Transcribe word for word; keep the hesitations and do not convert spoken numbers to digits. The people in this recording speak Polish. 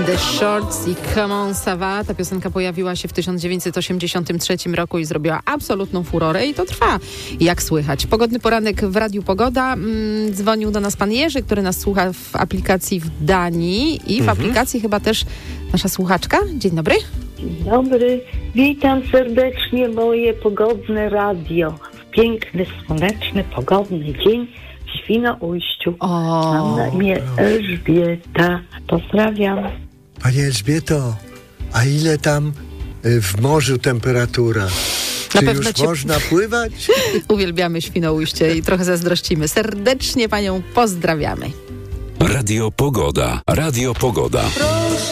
The Shorts i Come On Ça Va. Ta piosenka pojawiła się w tysiąc dziewięćset osiemdziesiątym trzecim roku i zrobiła absolutną furorę i to trwa, jak słychać. Pogodny poranek w Radiu Pogoda. Mm, dzwonił do nas pan Jerzy, który nas słucha w aplikacji w Danii i w mhm. aplikacji chyba też nasza słuchaczka. Dzień dobry. Dzień dobry. Witam serdecznie moje pogodne radio. W piękny, słoneczny, pogodny dzień w Świnoujściu. O, Mam na imię Elżbieta. Pozdrawiam. Pani Elżbieto, a ile tam y, w morzu temperatura? Na Czy pewno już cię... można pływać? Uwielbiamy Świnoujście i trochę zazdrościmy. Serdecznie panią pozdrawiamy. Radio Pogoda. Radio Pogoda.